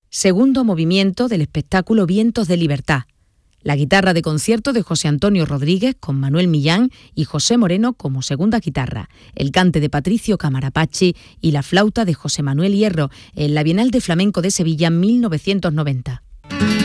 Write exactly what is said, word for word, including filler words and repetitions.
Segundo movimiento del espectáculo Vientos de Libertad. La guitarra de concierto de José Antonio Rodríguez con Manuel Millán y José Moreno como segunda guitarra, el cante de Patricio Camarapachi y la flauta de José Manuel Hierro en la Bienal de Flamenco de Sevilla en mil novecientos noventa.